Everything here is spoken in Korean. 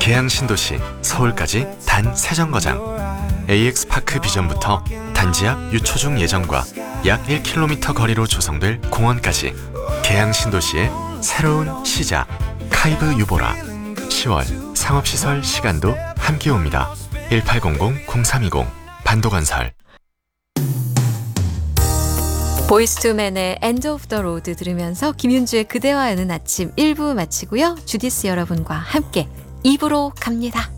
계양 신도시 서울까지 단 3정거장. AX파크 비전부터 단지 앞 유초중 예정과 약 1km 거리로 조성될 공원까지 계양 신도시의 새로운 시작. 카이브 유보라. 10월 상업시설 시간도 함께 옵니다. 1800-0320 반도건설. 보이스투맨의 엔드 오브 더 로드 들으면서 김윤주의 그대와 여는 아침 1부 마치고요. 주디스 여러분과 함께 2부로 갑니다.